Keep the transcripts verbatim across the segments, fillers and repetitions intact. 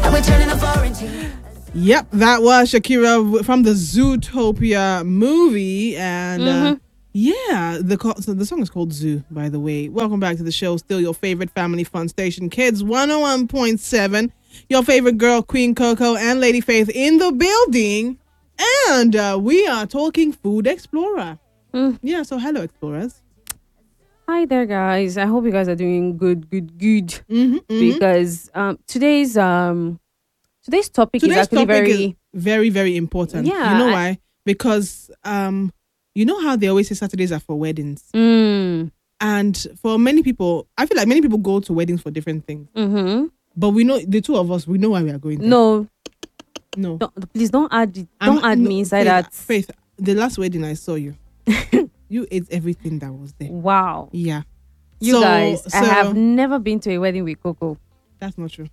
Yep, that was Shakira from the Zootopia movie, and Mm-hmm. uh, yeah, the co- so the song is called Zoo. By the way, welcome back to the show. Still your favorite family fun station, Kids one oh one point seven. Your favorite girl, Queen Coco, and Lady Faith in the building, and uh, we are talking Food Explorer. Mm. Yeah, so hello, explorers. Hi there, guys. I hope you guys are doing good, good, good. Mm-hmm, mm-hmm. Because um, today's um, today's topic Today's is actually topic very is very, very important. Yeah, you know I- why? Because um, you know how they always say Saturdays are for weddings. Mm, And for many people, I feel like many people go to weddings for different things. mm-hmm. But we know, the two of us, we know why we are going there. No, No. don't, please don't add it. I'm- Don't add no, me inside Faith, that. Faith, the last wedding I saw you, you ate everything that was there. Wow, Yeah. you So- guys, I so- have never been to a wedding with Coco. That's not true.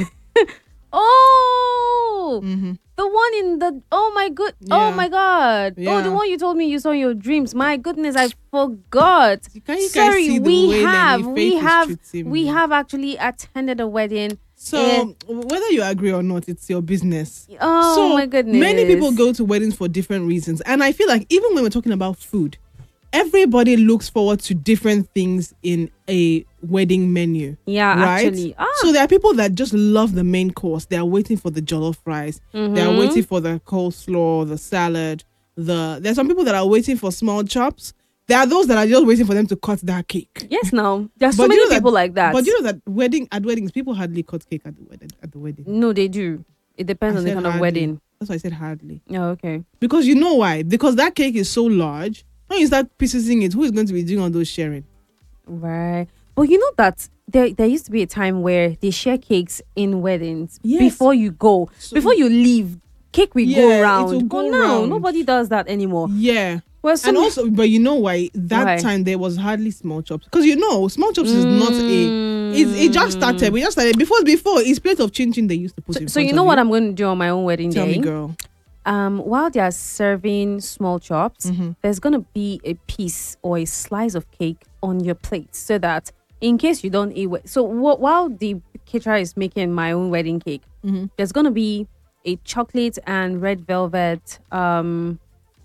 Oh, Mm-hmm. the one in the oh my good oh Yeah. my god oh Yeah. the one you told me you saw in your dreams. My goodness, I forgot. Can you guys Sorry, see the we way have Lenny we Faith is have treating we me? have actually attended a wedding. So Eh. whether you agree or not, it's your business. Oh so my goodness, many people go to weddings for different reasons, and I feel like even when we're talking about food, everybody looks forward to different things in a wedding menu. Yeah, right? actually. Ah. So there are people that just love the main course. They are waiting for the jollof rice. They are Mhm. waiting for the coleslaw, the salad. The there's some people that are waiting for small chops. There are those that are just waiting for them to cut that cake. Yes, now there's so But you many know that- people like that. But you know that wedding at weddings, people hardly cut cake at the wedding. At the wedding, No, they do. It depends I on the said kind of hardly. wedding. That's why I said hardly. Oh, okay. Because you know why? Because that cake is so large. When you start piecing it, who is going to be doing all those sharing? Right. But you know that there there used to be a time where they share cakes in weddings Yes. before you go. So- before you leave, cake will Yeah, go it around. will go oh no, round. nobody does that anymore. Yeah. Well, some And also, but you know why? That Why? time there was hardly small chops. Because you know, small chops is not a. It's, it just started. We just started. Before, before, it's plate of chin chin they used to put So, in so front you of know what I'm going to do on my own wedding Tell day? me, girl. Um, while they are serving small chops, Mhm. there's gonna be a piece or a slice of cake on your plate, so that in case you don't eat. we- So wh- while the caterer is making my own wedding cake, Mhm. there's gonna be a chocolate and red velvet um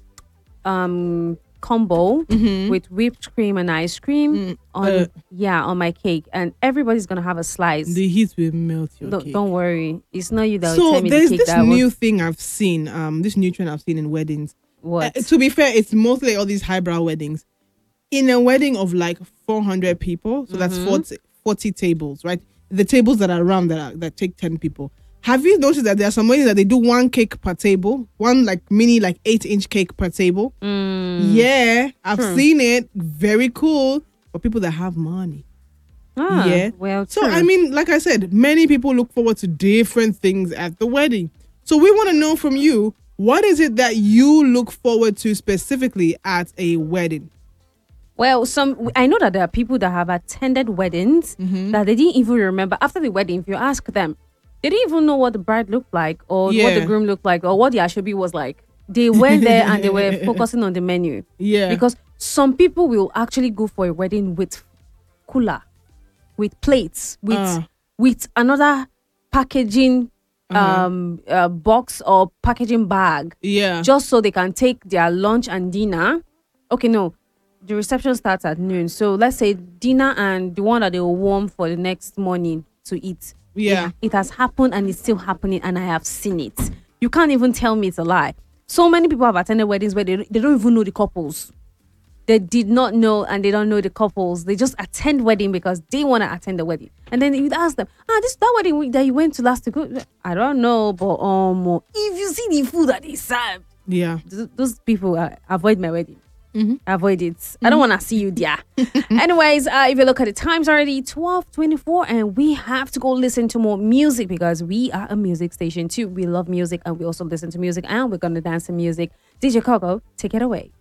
um combo Mhm. with whipped cream and ice cream Mm, on uh, yeah on my cake, and everybody's gonna have a slice. The heat will melt your don't, cake. don't worry, it's not you that will So tell me the there's cake this that new was thing I've seen. Um, this new trend I've seen in weddings. what. Uh, to be fair, it's mostly all these highbrow weddings. In a wedding of like four hundred people, so that's Mhm. forty, forty tables, right? The tables that are around that are, that take ten people. Have you noticed that there are some weddings that they do one cake per table, one like mini like eight inch cake per table? Mm. Yeah, I've True. seen it. Very cool for people that have money. Ah, Yeah. well, So true. I mean, like I said, many people look forward to different things at the wedding. So we want to know from you, what is it that you look forward to specifically at a wedding? Well, some I know that there are people that have attended weddings Mm-hmm. that they didn't even remember after the wedding. If you ask them, they didn't even know what the bride looked like or what Yeah. the groom looked like or what the ashobi was like. They went there and they were focusing on the menu. Yeah. Because some people will actually go for a wedding with cooler, with plates, with Ah. with another packaging Uh-huh. um uh, box or packaging bag, yeah. just so they can take their lunch and dinner. Okay, no, the reception starts at noon. So let's say dinner and the one that they will warm for the next morning to eat. Yeah. It, it has happened and it's still happening, and I have seen it. You can't even tell me it's a lie. So many people have attended weddings where they, they don't even know the couples. They did not know, and they don't know the couples. They just attend wedding because they want to attend the wedding. And then you'd ask them, ah, this that wedding week that you went to last week. I don't know, but um, if you see the food that they served, Yeah. th- those people uh, avoid my wedding. Mhm. Avoid it. I don't want to see you there. Anyways, uh, if you look at the time's already twelve twenty-four, and we have to go listen to more music because we are a music station too. We love music and we also listen to music, and we're gonna dance to music. D J Coco, take it away.